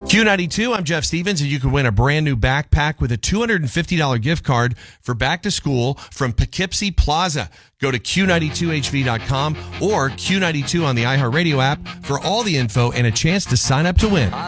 Q92, I'm Jeff Stevens, and you could win a brand new backpack with a $250 gift card for back to school from Poughkeepsie Plaza. Go to Q92HV.com or Q92 on the iHeartRadio app for all the info and a chance to sign up to win.